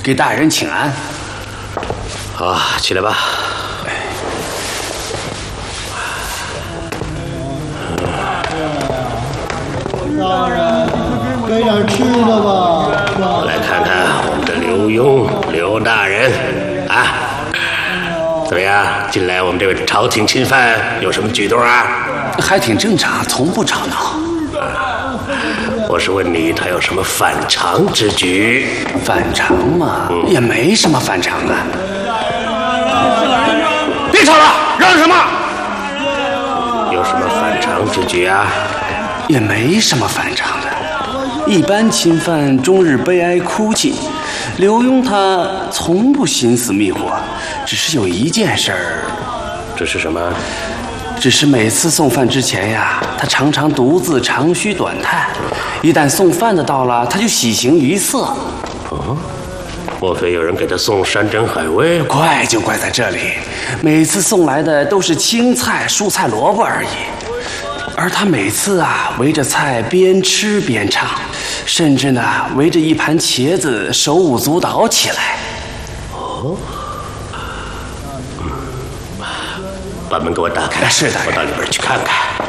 给大人请安。 好，起来吧。 大人，给点吃的吧。 来看看我们的刘墉刘大人啊，怎么样？近来我们这位朝廷钦犯有什么举动啊？ 还挺正常，从不吵闹。 我是问你，他有什么反常之举？ 反常嘛，也没什么反常啊。 别吵了，嚷什么？有什么反常之举啊？ 也没什么反常的。一般侵犯终日悲哀哭泣，刘墉他从不心死灭火，只是有一件事儿。 这是什么？ 只是每次送饭之前呀，他常常独自长吁短叹，一旦送饭的到了，他就喜形于色。 莫非有人给他送山珍海味？ 怪就怪在这里，每次送来的都是青菜、蔬菜、萝卜而已，而他每次啊围着菜边吃边唱，甚至呢围着一盘茄子手舞足蹈起来。 把门给我打开， 是的， 我到里边去看看。